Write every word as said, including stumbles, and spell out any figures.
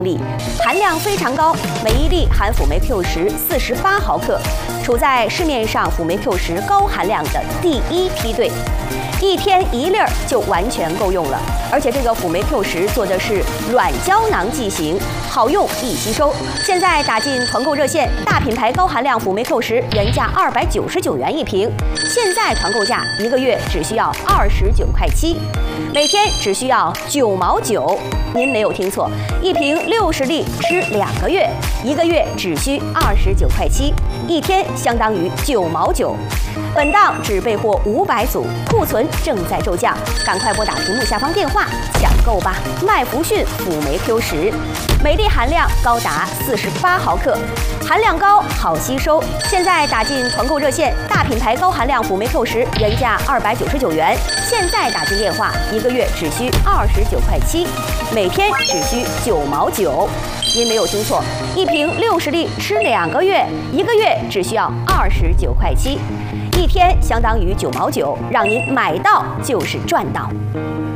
粒，含量非常高，每一粒含辅酶 Q 十四十八毫克，处在市面上辅酶 Q 十高含量的第一梯队。一天一粒儿就完全够用了，而且这个辅酶 Q 十做的是软胶囊剂型，好用易吸收。现在打进团购热线，大品牌高含量辅酶 Q 十原价二百九十九元一瓶，现在团购价一个月只需要二十九块七，每天只需要九毛九。您没有听错，一瓶六十粒吃两个月，一个月只需二十九块七，一天相当于九毛九。本档只备货五百组，库存正在骤降，赶快拨打屏幕下方电话抢购吧！麦弗逊辅酶 Q 十，每粒含量高达四十八毫克，含量高好吸收。现在打进团购热线，大品牌高含量辅酶 Q 十原价二百九十九元，现在打进电话，一个月只需二十九块七，每天只需九毛九。您没有听错，一瓶六十粒吃两个月，一个月只需要二十九块七，一天相当于九毛九，让您买到就是赚到。